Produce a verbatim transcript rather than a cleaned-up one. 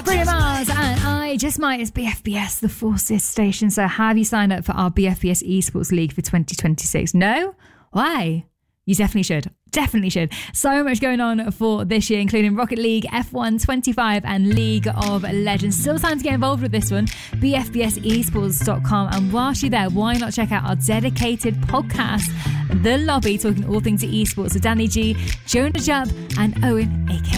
Bruno Mars and I Just Might is B F B S, the Forces station. So have you signed up for our B F B S Esports League for twenty twenty-six? No? Why? You definitely should. Definitely should. So much going on for this year, including Rocket League, F one twenty-five and League of Legends. Still time to get involved with this one. B F B S esports dot com. And whilst you're there, why not check out our dedicated podcast, The Lobby, talking all things esports with Danny G, Jonah Jubb and Owen, aka